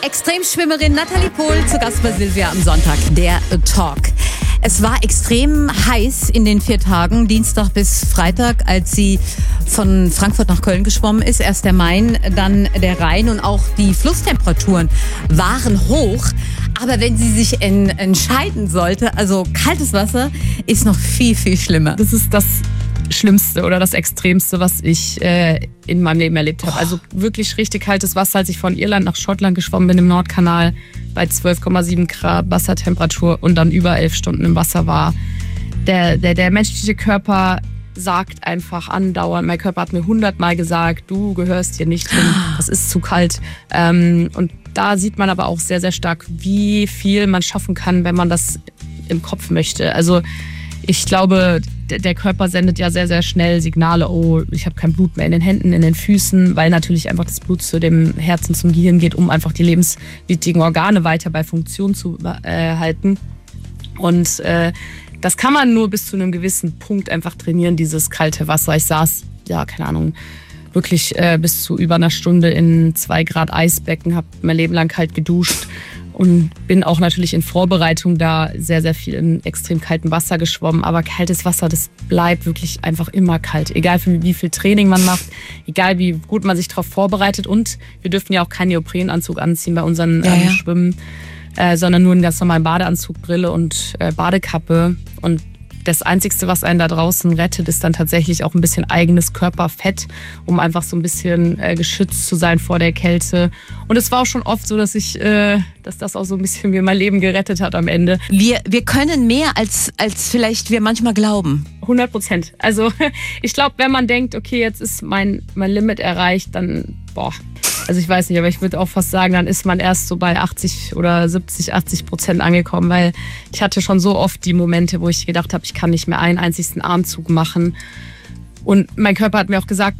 Extremschwimmerin Nathalie Pohl zu Gast bei Silvia am Sonntag, der Talk. Es war extrem heiß in den 4 Tagen, Dienstag bis Freitag, als sie von Frankfurt nach Köln geschwommen ist. Erst der Main, dann der Rhein und auch die Flusstemperaturen waren hoch. Aber wenn sie sich entscheiden sollte, also kaltes Wasser ist noch viel, viel schlimmer. Das ist das Schlimmste oder das Extremste, was ich in meinem Leben erlebt habe. Also wirklich richtig kaltes Wasser, als ich von Irland nach Schottland geschwommen bin im Nordkanal bei 12,7 Grad Wassertemperatur und dann über 11 Stunden im Wasser war. Der menschliche Körper sagt einfach andauernd, mein Körper hat mir 100-mal gesagt, du gehörst hier nicht hin, das ist zu kalt. Und da sieht man aber auch sehr, sehr stark, wie viel man schaffen kann, wenn man das im Kopf möchte. Also ich glaube, der Körper sendet ja sehr, sehr schnell Signale, oh, ich habe kein Blut mehr in den Händen, in den Füßen, weil natürlich einfach das Blut zu dem Herzen, zum Gehirn geht, um einfach die lebenswichtigen Organe weiter bei Funktion zu halten. Und das kann man nur bis zu einem gewissen Punkt einfach trainieren, dieses kalte Wasser. Ich saß, ja, keine Ahnung, wirklich bis zu über einer Stunde in 2 Grad Eisbecken, habe mein Leben lang kalt geduscht. Und bin auch natürlich in Vorbereitung da sehr, sehr viel im extrem kalten Wasser geschwommen. Aber kaltes Wasser, das bleibt wirklich einfach immer kalt. Egal wie viel Training man macht, egal wie gut man sich darauf vorbereitet. Und wir dürfen ja auch keinen Neoprenanzug anziehen bei unseren Schwimmen, sondern nur einen ganz normalen Badeanzug, Brille und Badekappe. Und das Einzige, was einen da draußen rettet, ist dann tatsächlich auch ein bisschen eigenes Körperfett, um einfach so ein bisschen geschützt zu sein vor der Kälte. Und es war auch schon oft so, dass das auch so ein bisschen mir mein Leben gerettet hat am Ende. Wir können mehr, als vielleicht wir manchmal glauben. 100%. Also ich glaube, wenn man denkt, okay, jetzt ist mein Limit erreicht, dann, also ich weiß nicht, aber ich würde auch fast sagen, dann ist man erst so bei 80 oder 70-80% angekommen, weil ich hatte schon so oft die Momente, wo ich gedacht habe, ich kann nicht mehr einen einzigen Armzug machen. Und mein Körper hat mir auch gesagt,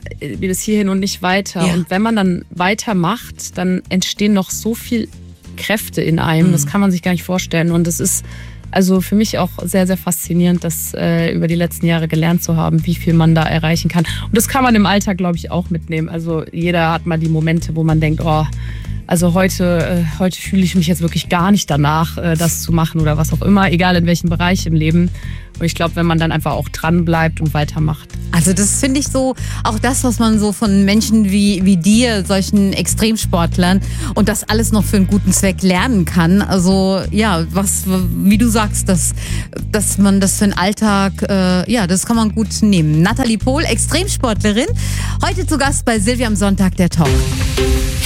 bis hierhin und nicht weiter. Ja. Und wenn man dann weitermacht, dann entstehen noch so viel Kräfte in einem, das kann man sich gar nicht vorstellen. Und das ist also für mich auch sehr, sehr faszinierend, das über die letzten Jahre gelernt zu haben, wie viel man da erreichen kann. Und das kann man im Alltag, glaube ich, auch mitnehmen. Also jeder hat mal die Momente, wo man denkt, also heute fühle ich mich jetzt wirklich gar nicht danach, das zu machen oder was auch immer, egal in welchem Bereich im Leben. Und ich glaube, wenn man dann einfach auch dran bleibt und weitermacht. Also das finde ich so, auch das, was man so von Menschen wie dir, solchen Extremsportlern und das alles noch für einen guten Zweck lernen kann. Also ja, wie du sagst, dass man das für den Alltag, das kann man gut nehmen. Nathalie Pohl, Extremsportlerin, heute zu Gast bei Silvia am Sonntag, der Talk.